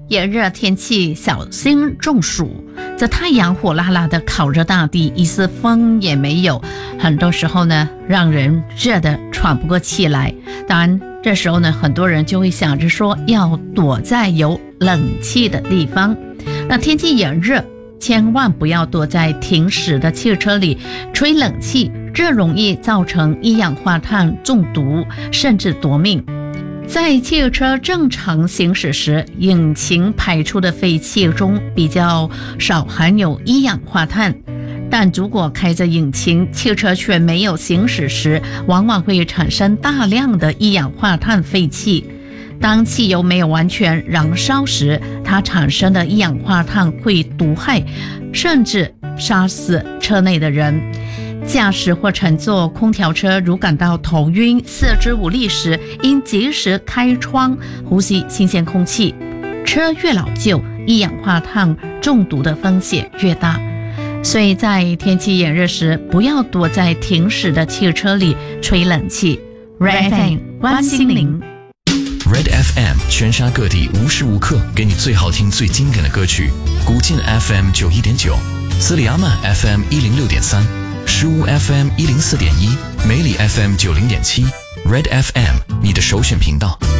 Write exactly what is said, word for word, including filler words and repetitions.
炎热天气小心中暑。这太阳火辣辣的烤热大地，一丝风也没有，很多时候呢让人热得喘不过气来。当然这时候呢很多人就会想着说要躲在有冷气的地方。那天气炎热，千万不要躲在停驶的汽车里吹冷气，这容易造成一氧化碳中毒，甚至夺命。在汽车正常行驶时，引擎排出的废气中比较少含有一氧化碳，但如果开着引擎，汽车却没有行驶时，往往会产生大量的一氧化碳废气。当汽油没有完全燃烧时，它产生的一氧化碳会毒害，甚至杀死车内的人。驾驶或乘坐空调车如感到头晕、四肢无力时，应及时开窗呼吸新鲜空气。车越老旧，一氧化碳中毒的风险越大，所以在天气炎热时，不要躲在停驶的汽车里吹冷气。 Red F M 关心您。 Red F M 全沙各地无时无刻给你最好听最经典的歌曲。古晋 F M 九一点九，斯里阿曼 F M 一零六点三，石屋 F M 一零四点一，梅里 F M 九零点七。Red F M 你的首选频道。